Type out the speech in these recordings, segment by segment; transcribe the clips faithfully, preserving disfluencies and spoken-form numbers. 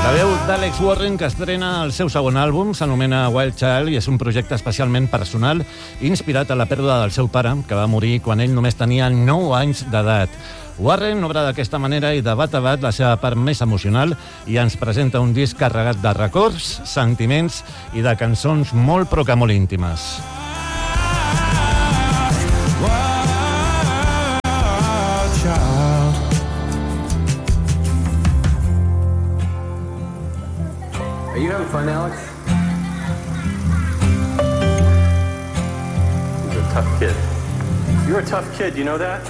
La veu d'Alex Warren, que estrena el seu segon àlbum, s'anomena Wild Child i és un projecte especialment personal inspirat en la pèrdua del seu pare, que va morir quan ell només tenia nou anys d'edat. Warren obre d'aquesta manera i de bat a bat la seva part més emocional i ens presenta un disc carregat de records, sentiments i de cançons molt però que molt íntimes. Are you having fun, Alex? You're a tough kid. You're a tough kid, you know that?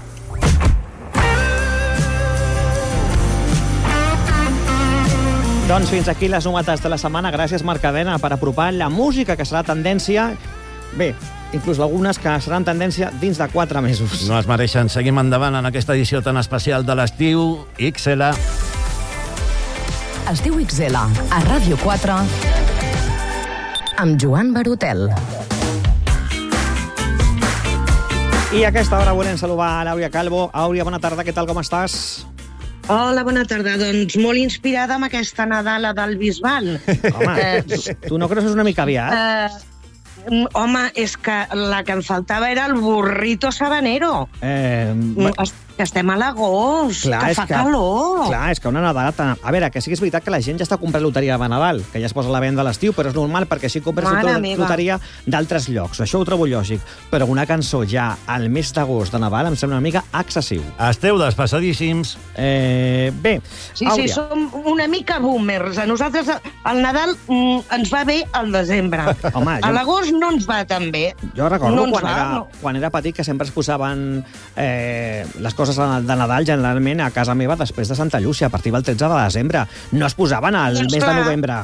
Doncs fins aquí les novetats de la setmana. Gràcies, Marc Cadena, per apropar la música que serà tendència. Bé, inclús algunes que seran tendència dins de quatre mesos. No es mereixen. Seguim endavant en aquesta edició tan especial de l'estiu. X L. Es diu X L, a Ràdio quatre, amb Joan Barotel. I a aquesta hora volem saludar a l'Àuria Calvo. Àuria, bona tarda, què tal, com estàs? Hola, bona tarda. Doncs molt inspirada amb aquesta Nadala del Bisbal. Home, eh, tu no creus que és una mica aviat? Eh, home, és que la que em faltava era el burrito sabanero. Eh, Que estem a l'agost, que fa que, calor. Clar, és que una Nadala... Tan... A veure, que sí que és veritat que la gent ja està comprant loteria de Nadal, que ja es posa a la venda a l'estiu, però és normal, perquè així compres loteria d'altres llocs. Això ho trobo lògic. Però una cançó ja al mes d'agost de Nadal em sembla una mica excessiu. Esteu despassadíssims. Eh, bé, Sí, Àuria. sí, som una mica boomers. A nosaltres el Nadal mm, ens va bé al desembre. Home, jo- A l'agost no ens va tan bé. Jo recordo no ens quan, va, era, no. quan era petit que sempre es posaven eh, les coses de Nadal generalment a casa meva després de Santa Llúcia, a partir del tretze de desembre. No es posaven al Doncs mes de clar. novembre.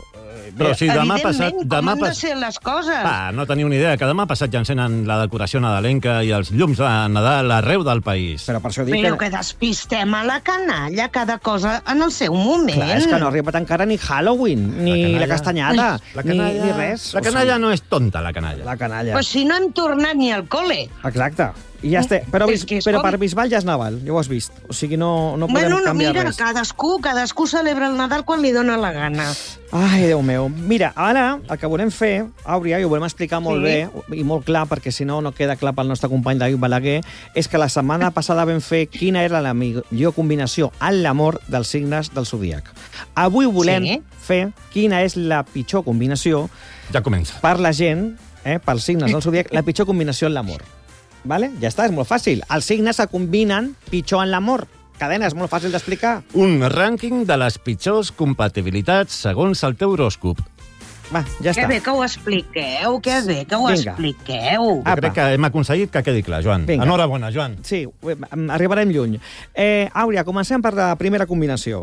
Però si demà passat... Evidentment, Demà com han de pas... ser les coses? Ah, no teniu ni idea, que demà passat ja encenen la decoració nadalenca i els llums de Nadal arreu del país. Però per això dic Però que... que despistem a la canalla, cada cosa en el seu moment. Clar, és que no ha arribat encara ni Halloween, ni canalla. la castanyada, La canalla, ni, ni res. La canalla no és tonta, la canalla. La canalla. Però si no hem tornat ni al col·le. Exacte. I ja està. Però, És que és però com- per Bisbal ja és Nadal, ja ho has vist. O sigui, no, no podem Bueno, no, canviar mira, res. cadascú, cadascú celebra el Nadal quan li dona la gana. Ai, Déu meu. Mira, ara el que volem fer, Àuria, i ho volem explicar molt Sí. bé i molt clar, perquè si no no queda clar pel nostre company David Balaguer, és que la setmana passada vam fer quina era la millor combinació en l'amor dels signes del zodíac. Avui volem Sí. fer quina és la pitjor combinació Ja comença. per la gent, eh, pels signes del zodíac, la pitjor combinació en l'amor. Vale? Ja està, és molt fàcil. Els signes se combinen pitjor en l'amor. Cadena, és molt fàcil d'explicar. Un rànquing de les pitjors compatibilitats segons el teu horòscop. Va, ja Que està. bé que ho expliqueu, que bé que ho Vinga. expliqueu. Jo Apa. crec que hem aconseguit que quedi clar, Joan. Vinga. Enhorabona, Joan. Sí, arribarem lluny. Eh, Àuria, comencem per la primera combinació.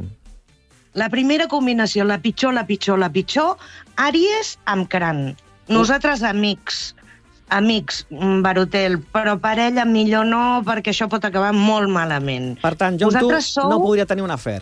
La primera combinació, la pitjor, la pitjor, la pitjor, Àries amb Cran. Nosaltres amics, amics, mm, Barotel, però parella millor no, perquè això pot acabar molt malament. Per tant, jo amb tu Vosaltres sou- no podria tenir un afer.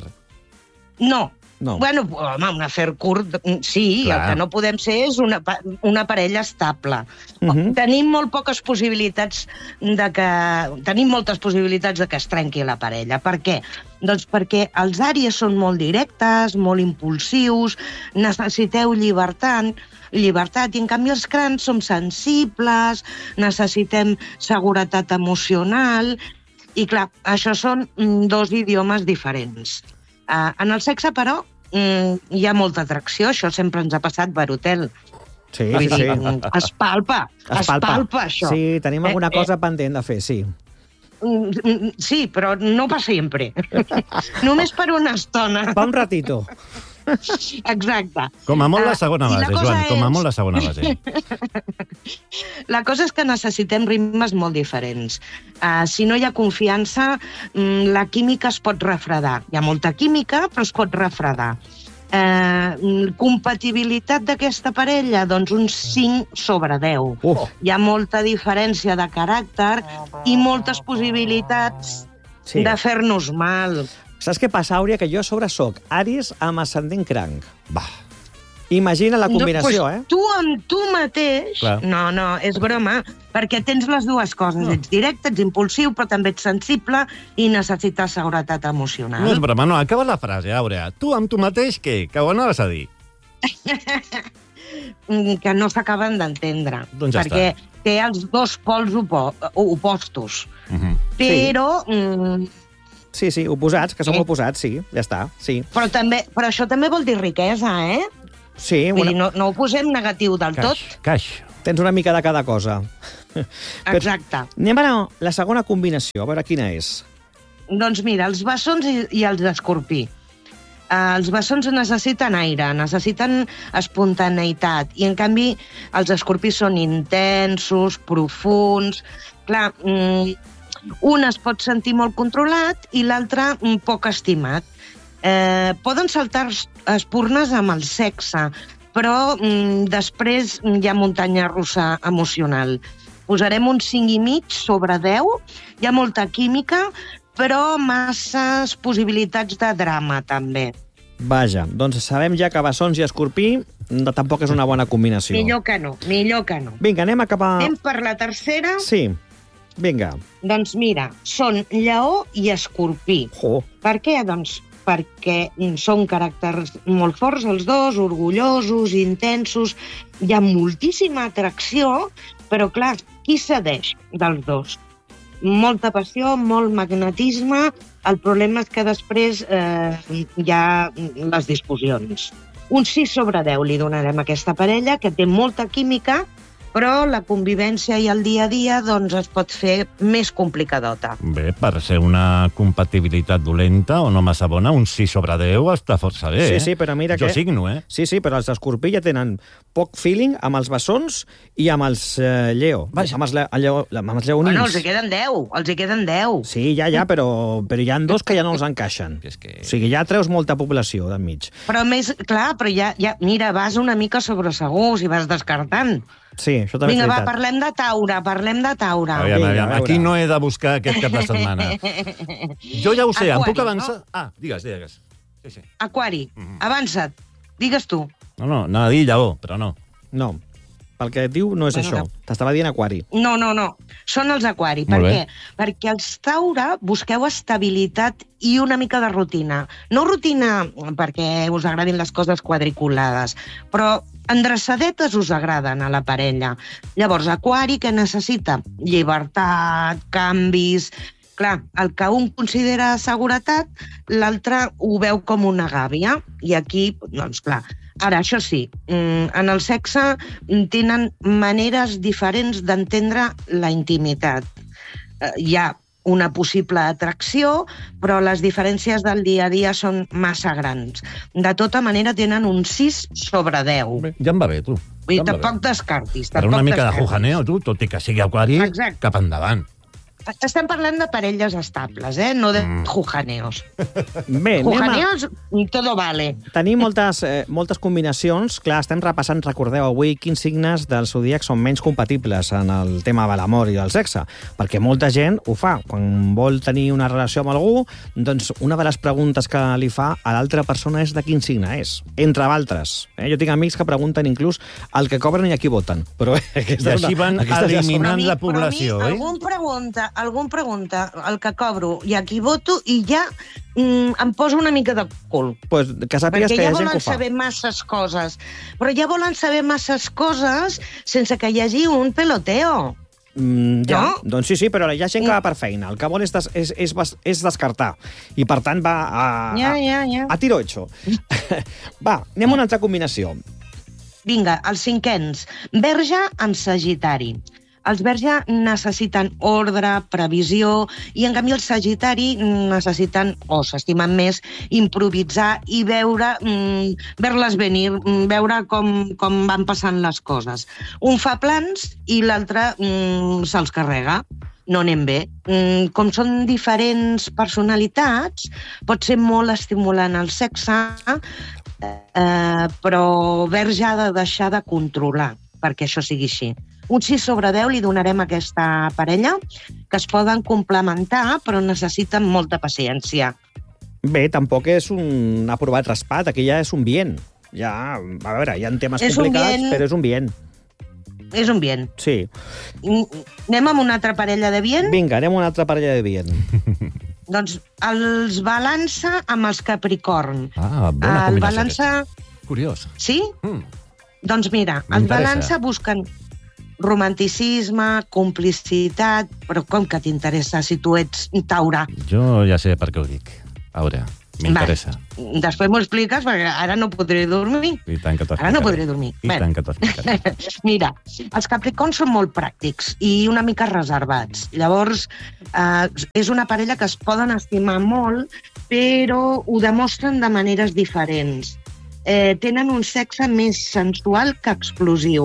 No. No. Bueno, home, un afer curt, sí, Clar. el que no podem ser és una, pa- una parella estable. Mhm. Tenim molt poques possibilitats de que... Tenim moltes possibilitats de que es trenqui la parella. Per què? Doncs perquè els àries són molt directes, molt impulsius, necessiteu llibertat, llibertat, i en canvi els crans som sensibles, necessitem seguretat emocional, i clar, això són mm, dos idiomes diferents. Uh, en el sexe, però, mm, hi ha molta atracció, això sempre ens ha passat, Barotel. Sí, Vull sí, dir, sí. mm, es palpa, es palpa, això. Sí, tenim alguna Eh, eh. cosa pendent de fer, sí. Mm, mm, Sí, però no per sempre. Només per una estona. Va un ratito. Exacte. Com a molt la Ah, segona i la base, cosa Joan, com a és- molt la segona base. La cosa és que necessitem ritmes molt diferents. Uh, si no hi ha confiança, mm, la química es pot refredar. Hi ha molta química, però es pot refredar. Uh, compatibilitat d'aquesta parella? Doncs un cinc sobre deu. Uf. Hi ha molta diferència de caràcter i moltes possibilitats Sí. de fer-nos mal. Saps què passa, Àuria? Que jo a sobre soc Àries amb ascendent cranc. Va. Imagina la combinació, no, pues, eh? Tu amb tu mateix... Clar. No, no, és broma, perquè tens les dues coses. No. Ets directe, ets impulsiu, però també ets sensible i necessites seguretat emocional. No és broma, no, acaba la frase, Àurea. Tu amb tu mateix, què? Que ho anaves a dir? Que no s'acaben d'entendre. Doncs ja perquè està. Té els dos pols opo opostos. Uh -huh. Però... Sí. Mm, Sí, sí, oposats, que som Sí. oposats, sí, ja està, sí. però, també, però això també vol dir riquesa, eh? Sí, Vull una... dir, no, no ho posem negatiu del Caix, tot. caix. tens una mica de cada cosa. Exacte. Anem a la segona combinació, a veure quina és. Doncs mira, els bessons i, i els d'escorpí. Uh, els bessons necessiten aire, necessiten espontaneïtat, i en canvi els escorpís són intensos, profuns... Clar, mm, un es pot sentir molt controlat i l'altre un poc estimat. Eh, poden saltar espurnes amb el sexe, però mm, després hi ha muntanya russa emocional. Posarem un cinc i mig sobre deu, hi ha molta química, però masses possibilitats de drama, també. Vaja, doncs sabem ja que bessons i escorpí tampoc és una bona combinació. Millor que no, millor que no. Vinga, anem a cap a... Anem per la tercera? Sí, vinga. Doncs mira, són lleó i escorpí. Jo. Per què? Doncs perquè són caràcters molt forts els dos, orgullosos, intensos, hi ha moltíssima atracció, però clar, qui cedeix dels dos? Molta passió, molt magnetisme, el problema és que després eh, hi ha les discussions. Un sis sobre deu li donarem a aquesta parella, que té molta química, però la convivència i el dia a dia doncs, es pot fer més complicadota. Bé, per ser una compatibilitat dolenta o no massa bona, un sis sobre deu està força bé, Sí, eh? sí, però mira jo que... signo, eh? Sí, sí, però els d'escorpí ja tenen poc feeling amb els bessons i amb els eh, lleó. Vaja. Amb els, le... lleó... amb els lleonins. Bueno, els hi queden deu, els hi queden deu. Sí, ja, ja, però, però hi ha dos que ja no els encaixen. És que... O sigui, ja treus molta població d'enmig. Però més, clar, però ja, ja, mira, vas una mica sobre segurs i vas descartant. Sí, això també Vinga, és va, veritat. parlem de Taure, parlem de Taure. Aviam, Vinga, aviam, a veure. aquí no he de buscar aquest cap de setmana. Jo ja ho sé, em Aquari, puc avançar? no? Ah, digues, digues. Sí, sí. Aquari, Mhm. avança't, digues tu. No, no, anava a dir lleó, però no. No, pel que diu no és Bueno, això. T'estava dient aquari. No, no, no, són els aquari. Per Molt bé. què? Perquè els Taure busqueu estabilitat i una mica de rutina. No rutina perquè us agradin les coses quadriculades, però endreçadetes us agraden a la parella. Llavors, aquari, que necessita? Llibertat, canvis... Clar, el que un considera seguretat, l'altre ho veu com una gàbia. I aquí, doncs clar, ara, això sí, en el sexe tenen maneres diferents d'entendre la intimitat. Hi ha una possible atracció, però les diferències del dia a dia són massa grans. De tota manera, tenen un sis sobre deu. Bé, ja em va bé, tu. Vull Ja dir, em va tampoc bé. descartis. Per tampoc una mica de descartis. jujaneo, tu, tot i que sigui aquari, Exacte. cap endavant. Estem parlant de parelles estables, eh? No de Mm. jujaneos. Bé, anem a... Jujaneos, todo vale. Tenim moltes, eh, moltes combinacions. Clar, estem repassant, recordeu, avui quins signes del zodíac són menys compatibles en el tema de l'amor i del sexe, perquè molta gent ho fa. Quan vol tenir una relació amb algú, doncs una de les preguntes que li fa a l'altra persona és de quin signe és, entre d'altres. Eh? Jo tinc amics que pregunten inclús el que cobren i a qui voten. Però, eh, aquesta I és així una- van aquesta ja és una- eliminant Però a mi- la població, però a eh? mi, algun pregunta, algun pregunta el que cobro i a qui voto i ja mm, em poso una mica de cul. Pues, que sàpigues Perquè que hi ja ha gent que volen ho fa. saber masses coses. Però ja volen saber masses coses sense que hi hagi un peloteo. Mm, ja, No? doncs sí, sí, però hi ha gent que va per feina. El que vol és, des, és, és, bas- és descartar. I, per tant, va a, Ja, a, ja, ja. a tiro hecho. Va, anem a una altra combinació. Vinga, els cinquens. Verge amb Sagitari. Els Verge necessiten ordre, previsió, i en canvi els Sagitari necessiten, o s'estimen més, improvisar i veure, mm, ver-les venir, mm, veure com, com van passant les coses. Un fa plans i l'altre mm, se'ls carrega. No anem bé. Mm, com són diferents personalitats, pot ser molt estimulant el sexe, eh, però Verge ha de deixar de controlar perquè això sigui així. Un sis sobre deu li donarem a aquesta parella, que es poden complementar, però necessiten molta paciència. Bé, tampoc és un aprovat raspat, aquí ja és un bien. ja... A veure, hi ha temes és complicats, però és un bien. És un bien. Sí. Anem amb una altra parella de bien? Vinga, anem amb una altra parella de bien. Doncs els balança amb els Capricorn. Ah, bona el combinació. Balança... Curiós. Sí? Mm. Doncs mira, els balança busquen romanticisme, complicitat, però com que t'interessa si tu ets taurà? Jo ja sé per què ho dic. A veure, m'interessa. Va, després m'ho expliques, perquè ara no podré dormir. I tant que t'ho Ara no podré dormir. I tant que t'ho explicaré. Mira, els Capricorns són molt pràctics i una mica reservats. Llavors, eh, és una parella que es poden estimar molt, però ho demostren de maneres diferents. Eh, tenen un sexe més sensual que explosiu.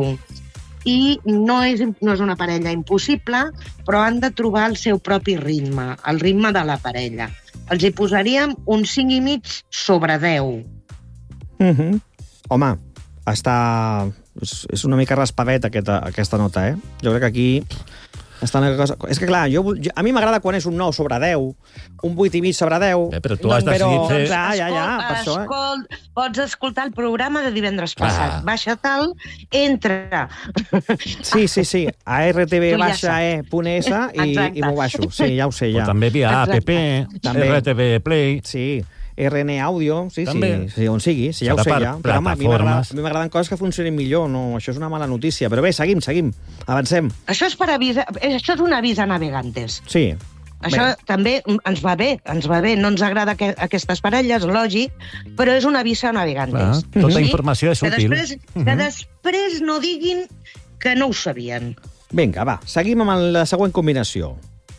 I no és, no és una parella impossible, però han de trobar el seu propi ritme, el ritme de la parella. Els hi posaríem un cinc i mig sobre deu. Mm-hmm. Home, està... És, és una mica raspadet aquesta, aquesta nota, eh? Jo crec que aquí... Està una cosa... És que, clar, jo, jo, a mi m'agrada quan és un nou sobre deu, un vuit i mig sobre deu... Eh, però tu has decidit fer... Clar, ja, ja, Escol, per això, eh? escol, pots escoltar el programa de divendres Clar. passat. Baixa tal, entra. Sí, sí, sí, a r t v Tu ja baixa e punt s i, Exacte. i m'ho baixo. Sí, ja ho sé, ja. O també via Exacte. app, També. R T V Play... Sí, R N Audio, sí, També. sí, sí, on sigui, sí, ja Serà ho sé, per ja. Però, home, a mi plataformes. m'agrada- a mi m'agraden coses que funcionin millor, no, això és una mala notícia. Però bé, seguim, seguim, avancem. Això és per avisar, això és un avís a navegantes. Sí. Això Bé. també ens va bé, ens va bé. No ens agrada que, aquestes parelles, lògic, però és un avís a navegantes. Clar, tota informació és que útil. Després, que després no diguin que no ho sabien. Vinga, va, seguim amb la següent combinació.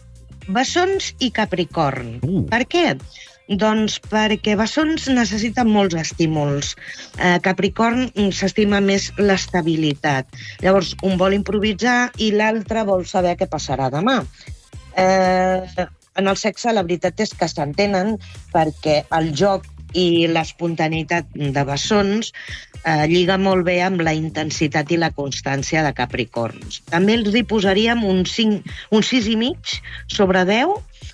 Bessons i Capricorn. Uh. Per què? Doncs perquè bessons necessiten molts estímuls. Eh, Capricorn s'estima més l'estabilitat. Llavors, un vol improvisar i l'altre vol saber què passarà demà. Eh, en el sexe, la veritat és que s'entenen perquè el joc i l'espontaneïtat de bessons eh, lliga molt bé amb la intensitat i la constància de Capricorns. També els hi posaríem un, cinc, un sis i mig sobre deu,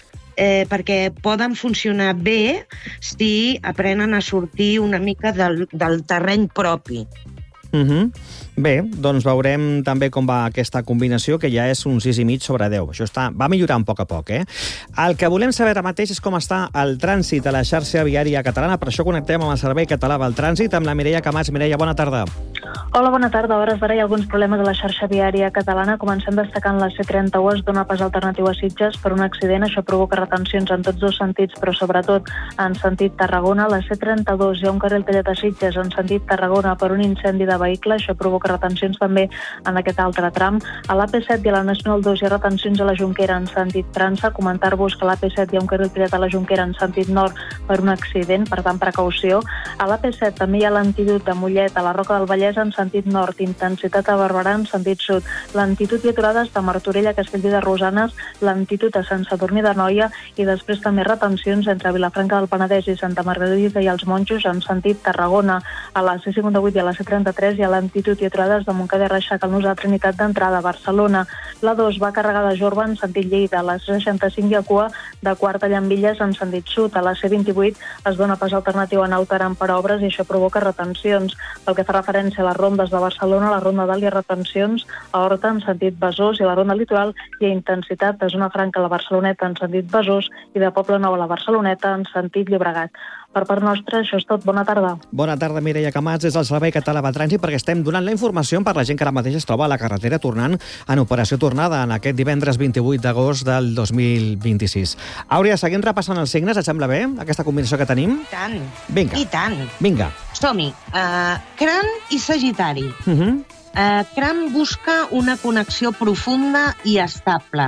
eh, perquè poden funcionar bé si aprenen a sortir una mica del, del terreny propi. Uh-huh. Bé, doncs veurem també com va aquesta combinació, que ja és un sis i mig sobre deu. Això està, va millorant a poc a poc, eh? El que volem saber ara mateix és com està el trànsit a la xarxa viària catalana. Per això connectem amb el Servei Català del Trànsit, amb la Mireia Camats. Mireia, bona tarda. Hola, bona tarda. A hores d'ara hi ha alguns problemes a la xarxa viària catalana. Comencem destacant la C trenta-u, es dona pas alternatiu a Sitges per un accident. Això provoca retencions en tots dos sentits, però sobretot en sentit Tarragona. La C trenta-dos hi ha un carril tallat a Sitges en sentit Tarragona per un incendi de vehicle. Això provoca retencions també en aquest altre tram. A l'A P set i a la Nacional dos hi ha retencions a la Jonquera en sentit França. Comentar-vos que a l'A P set hi ha un carril tallat a la Jonquera en sentit nord per un accident, per tant, precaució. A l'A P set també hi ha l'antitud de Mollet a la Roca del Vallès en sentit nord, intensitat a Barberà en sentit sud, l'antitud i aturades de Martorell a Castellví de Rosanes, l'antitud a Sant Sadurní d'Anoia i després també retencions entre Vilafranca del Penedès i Santa Margarida i els Monjos en sentit Tarragona. A la C cinquanta-vuit i a la C trenta-tres hi ha l'antitud i aturades de Montcada i Reixac al Nus de Trinitat d'entrada a Barcelona. La dos va carregada de Jorba en sentit Lleida. A la C seixanta-cinc hi ha cua de Quarta Llambilles en sentit sud. A la C vint-i-vuit es dona pas alternatiu a Nautaran per obres i això provoca retencions. Pel que fa referència a les rondes de Barcelona, a la Ronda Dalt hi ha retencions a Horta en sentit Besòs i a la Ronda Litoral hi ha intensitat de Zona Franca a la Barceloneta en sentit Besòs i de Poble Nou a la Barceloneta en sentit Llobregat. Per part nostra, això és tot. Bona tarda. Bona tarda, Mireia Camats, des del Servei Català de Trànsit, perquè estem donant la informació per la gent que ara mateix es troba a la carretera tornant en operació tornada en aquest divendres vint-i-vuit d'agost del dos mil vint-i-sis. Àurea, seguim repassant els signes, et sembla bé, aquesta combinació que tenim? I tant. Vinga. I tant. Vinga. Som-hi. Uh, Cran i Sagitari. Uh -huh. Uh, Cran busca una connexió profunda i estable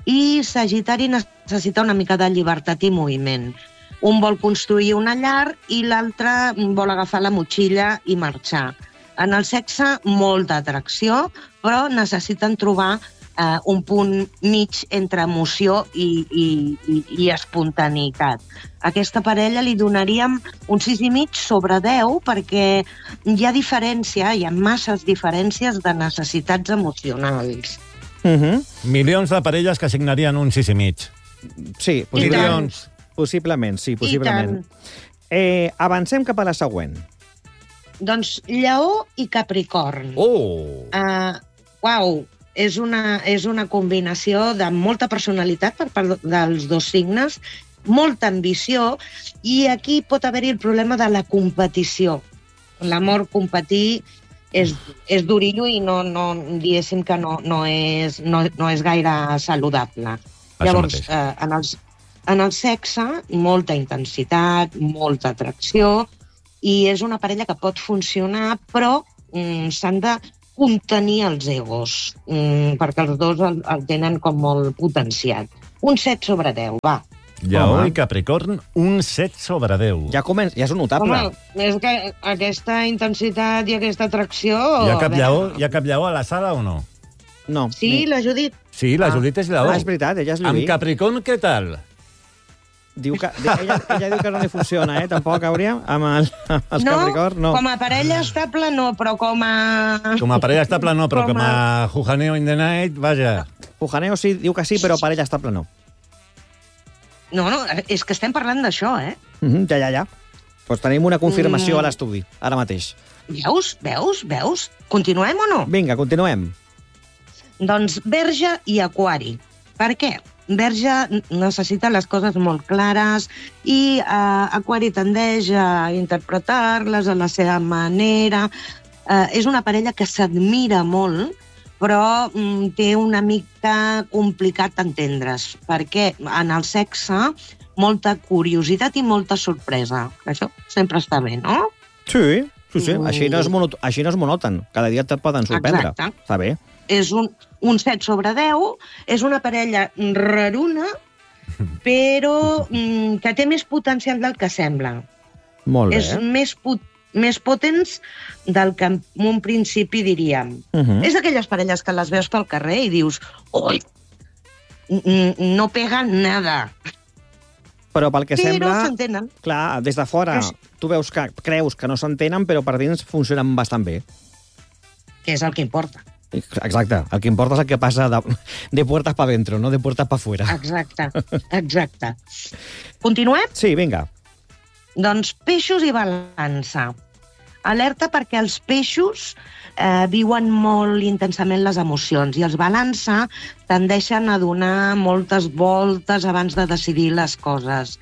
i Sagitari necessita una mica de llibertat i moviment. Un vol construir una llar i l'altre vol agafar la motxilla i marxar. En el sexe, molta atracció, però necessiten trobar eh, un punt mig entre emoció i, i, i, i espontaneïtat. A aquesta parella li donaríem un sis i mig sobre deu perquè hi ha diferència, hi ha masses diferències de necessitats emocionals. Uh -huh. Milions de parelles que signarien un sis i mig. Sí, Milions. possiblement, sí, possiblement. Eh, avancem cap a la següent. Doncs Lleó i Capricorn. Oh! Uh, uau, és una, és una combinació de molta personalitat per part dels dos signes, molta ambició, i aquí pot haver-hi el problema de la competició. L'amor competir és, és durillo i no, no, diguéssim que no, no, és, no, no és gaire saludable. Això Llavors, mateix. eh, en, els, en el sexe, molta intensitat, molta atracció, i és una parella que pot funcionar, però mm, s'han de contenir els egos, mm, perquè els dos el, el tenen com molt potenciat. Un set sobre deu, va. Lleó Home. i Capricorn, un set sobre deu. Ja, comença, ja és un notable. Home, és que aquesta intensitat i aquesta atracció... Hi ha cap a veure, lleó, hi ha cap lleó a la sala o no? No. Sí, la Judit. Sí, la Ah. Judit és lleó. Ah, és veritat, ella és Amb Lluís. Capricorn, què tal? Diu que, ella, ella diu que no li funciona, eh? Tampoc, Àurea, amb el, els No, Capricorn, no. com a parella estable no, però com a... Com a parella estable no, però Com com a Jujaneo in the night, vaja. Pujaneo sí, diu que sí, però parella estable no. No, no, és que estem parlant d'això, eh? Mm -hmm, ja, ja, ja. Doncs tenim una confirmació Mm. a l'estudi, ara mateix. Veus? Veus? Veus? Continuem o no? Vinga, continuem. Doncs Verge i Aquari. Per què? Verge necessita les coses molt clares i eh, Aquari tendeix a interpretar-les a la seva manera. Eh, és una parella que s'admira molt, però mm, té una mica complicat entendre's, perquè en el sexe molta curiositat i molta sorpresa. Això sempre està bé, no? Sí, sí, sí. Mm. Així, no és monot així no és monòton. Cada dia te poden sorprendre. Exacte. Està bé. És un, un set sobre deu, és una parella raruna, però mm, que té més potencial del que sembla. Molt bé. És més, pot, més potents del que en un principi diríem. Uh -huh. És d'aquelles parelles que les veus pel carrer i dius oi, no pega nada. Però pel que Però sembla... s'entenen. Clar, des de fora Però- tu veus que creus que no s'entenen, però per dins funcionen bastant bé. Que és el que importa. Exacte. El que importa és el que passa de, de puertas pa dentro, no de puertas pa fuera. Exacte, exacte. Continuem? Sí, vinga. Doncs peixos i balança. Alerta perquè els peixos eh, viuen molt intensament les emocions i els balança tendeixen a donar moltes voltes abans de decidir les coses.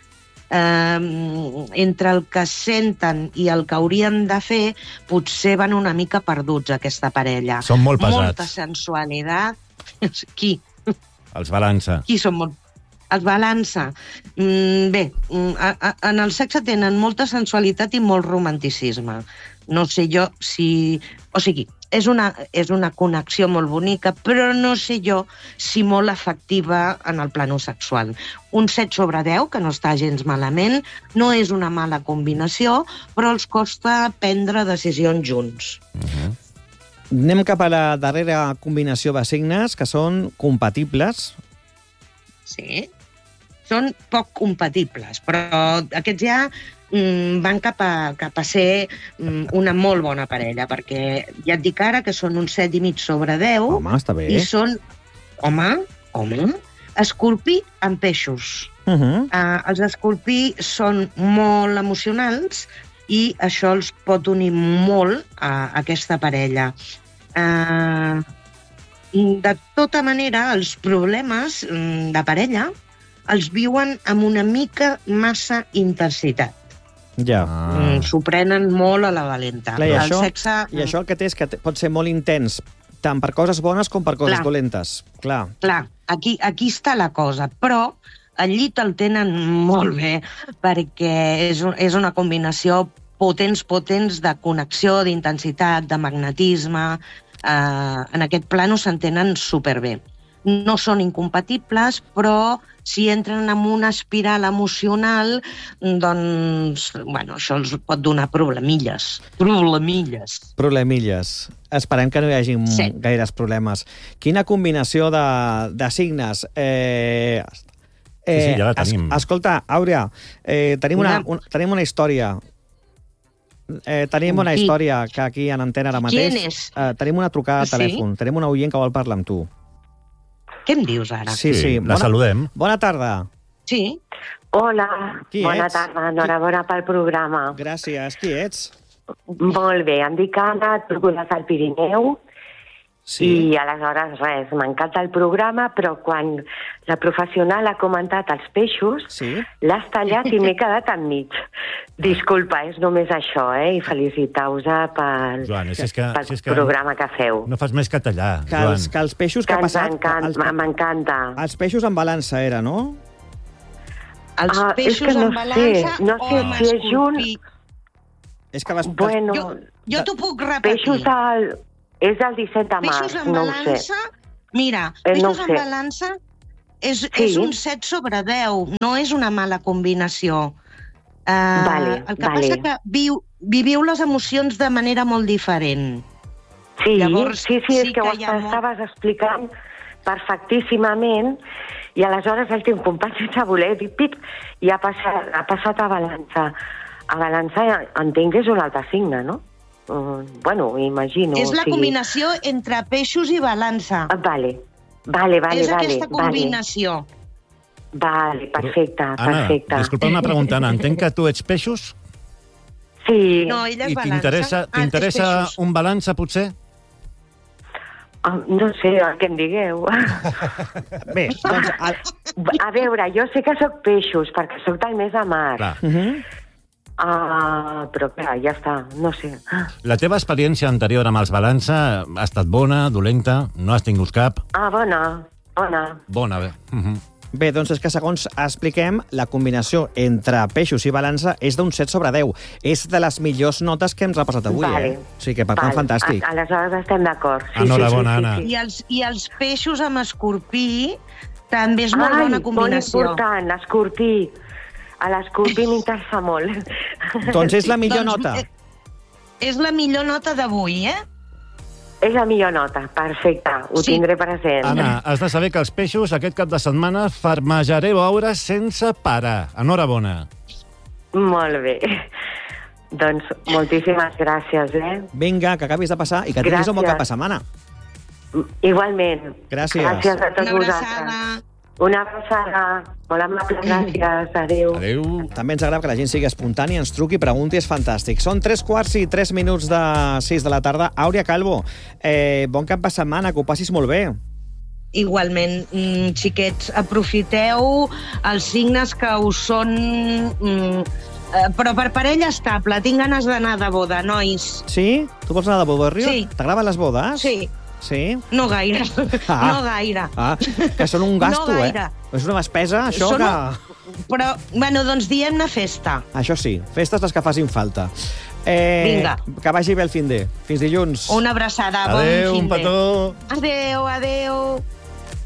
Eh, entre el que senten i el que haurien de fer, potser van una mica perduts, aquesta parella. Són molt pesats. Molta sensualitat. Qui? Els balança. Qui són molt... Els balança. Mm, bé, mm, a, a, en el sexe tenen molta sensualitat i molt romanticisme. No sé jo si... O sigui, és una, és una connexió molt bonica, però no sé jo si molt efectiva en el plano sexual. Un set sobre deu, que no està gens malament, no és una mala combinació, però els costa prendre decisions junts. Uh-huh. Anem cap a la darrera combinació de signes, que són compatibles. Sí, són poc compatibles, però aquests ja mm, van cap a, cap a ser mm, una molt bona parella, perquè ja et dic ara que són un set i mig sobre deu. Home, està bé. I són, home, home, escorpí amb peixos. Uh -huh. Uh, els escorpí són molt emocionals i això els pot unir molt a aquesta parella. Uh, de tota manera, els problemes mm, de parella els viuen amb una mica massa intensitat. Ja. Ah. Mm, S'ho prenen molt a la valenta. Clar, i, el això, sexe... I això el que té és que té- pot ser molt intens, tant per coses bones com per coses Clar. dolentes. Clar. Clar, aquí, aquí està la cosa, però el llit el tenen molt bé perquè és, un, és una combinació potents, potents de connexió, d'intensitat, de magnetisme. Eh, en aquest plano s'entenen superbé. No són incompatibles, però si entren en una espiral emocional, doncs, bueno, això els pot donar problemilles. Problemilles. Problemilles. Esperem que no hi hagi Sí. gaires problemes. Quina combinació de, de signes. Eh, eh, Sí, sí, ja la tenim. Es, escolta, Àurea, eh, tenim, una, Una- un, tenim una història. Eh, tenim una Qui? història que aquí en antena ara mateix... Quin és? Eh, tenim una trucada de Sí? telèfon. Tenim una oient que vol parlar amb tu. Què em dius ara? Sí, sí. La saludem. Bona tarda. Sí? Hola, Qui bona ets? tarda, enhorabona pel programa. Gràcies. Qui ets? Molt bé, em dic Anna, truco des del Pirineu. Sí. I aleshores, res, m'encanta el programa, però quan la professional ha comentat els peixos, sí. l'has tallat i m'he quedat enmig. Disculpa, és només això, eh? I felicitar-vos pel, Joan, si és que, pel si és que programa que feu. No fas més que tallar, Que Joan. els, que els peixos que ha passat... M'encanta. Els peixos en balança era, no? Els Ah, és peixos que no en balança sé, no sé o amb si és junt. escorpí. És que vas... Bueno, Jo, jo t'ho puc repetir. peixos al... és del disset de març, Peixos en no ho sé. balança, mira, Eh, no ho peixos en sé. balança és, Sí. és un set sobre deu, no és una mala combinació. Uh, Vale, el que vale. passa que viu, viviu les emocions de manera molt diferent. Sí, Llavors, sí, sí, és sí que, que ho hi ha molt- estaves explicant perfectíssimament i aleshores el teu company sense voler dir pip i ha passat, ha passat a balança. A balança entenc que és un altre signe, no? Uh, bueno, imagino. és la o sigui... combinació entre peixos i balança. Ah, vale, vale, vale. és vale, aquesta combinació. Vale, perfecte, Anna, perfecte. disculpa una pregunta, Anna. Entenc que tu ets peixos Sí. No, ella és i balança. t'interessa Ah, és t'interessa peixos. un balança, potser? Ah, no sé, el que em digueu. Bé, doncs... El... A veure, jo sé que sóc peixos, perquè sóc del mes de març. Clar. Uh -huh. Ah, però clar, ja està, no sé. La teva experiència anterior amb els balança ha estat bona, dolenta? No has tingut cap? Ah, bona, bona. Bona, bé. Uh -huh. Bé, doncs és que segons expliquem, la combinació entre peixos i balança és d'un set sobre deu. És de les millors notes que hem repassat avui, Vale. eh? O sigui que per tant, fantàstic. A, aleshores estem d'acord. Sí, Enhorabona, sí, sí, Anna. sí, sí. I els, I els peixos amb escorpí també és molt Ai, bona combinació. molt important, escorpí. A l'escorpí m'interessa molt. Doncs és la millor Doncs, nota. eh, És la millor nota d'avui, eh? És la millor nota, perfecte, ho Sí. tindré present. Anna, has de saber que els peixos aquest cap de setmana farmejareu hores sense parar. Enhorabona. Molt bé. Doncs moltíssimes gràcies, eh? Vinga, que acabis de passar i que tinguis un bon Gràcies. cap de setmana. Igualment. Gràcies. Gràcies a tots Una vosaltres. abraçada. Una abraçada. Molt amable, gràcies. Adéu. Adéu. També ens agrada que la gent sigui espontània, ens truqui, pregunti, és fantàstic. Són tres quarts i tres minuts de sis de la tarda. Àurea Calvo, eh, bon cap de setmana, que ho passis molt bé. Igualment, mm, xiquets, aprofiteu els signes que us són... Mm, eh, però per parella estable. Tinc ganes d'anar de boda, nois. Sí? Tu vols anar de bodorrio? Sí. T'agraden les bodes? Sí, Sí? no gaire. Ah. No gaire. Ah, que són un gasto, No eh? gaire. És una despesa, això, Són que... un- Però, bueno, doncs diem-ne festa. Això sí, festes les que facin falta. Eh, Vinga. Que vagi bé el fin de. Fins dilluns. Una abraçada. Adéu, bon un finde. petó. Adéu, adéu.